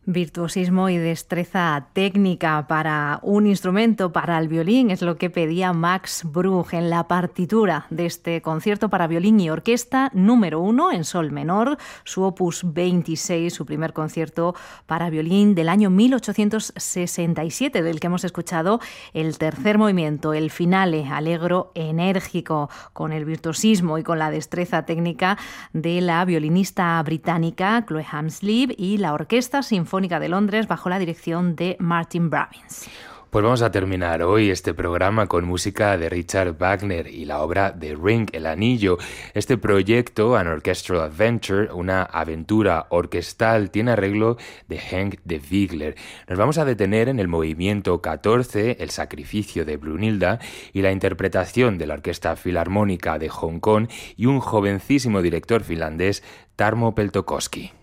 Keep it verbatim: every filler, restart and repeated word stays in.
Virtuosismo y destreza técnica para un instrumento, para el violín, es lo que pedía Max Bruch en la partitura de este concierto para violín y orquesta número uno en sol menor, su opus veintiséis, su primer concierto para violín del año mil ochocientos sesenta y siete, del que hemos escuchado el tercer movimiento, el finale, alegro, enérgico, con el virtuosismo y con la destreza técnica de la violinista británica Chloe Hamsley y la Orquesta Sinfónica de Londres bajo la dirección de Martin Bravins. Pues vamos a terminar hoy este programa con música de Richard Wagner y la obra The Ring, El Anillo. Este proyecto, An Orchestral Adventure, una aventura orquestal, tiene arreglo de Henk de Wiegler. Nos vamos a detener en el movimiento catorce, El sacrificio de Brunilda, y la interpretación de la Orquesta Filarmónica de Hong Kong y un jovencísimo director finlandés, Tarmo Peltokoski.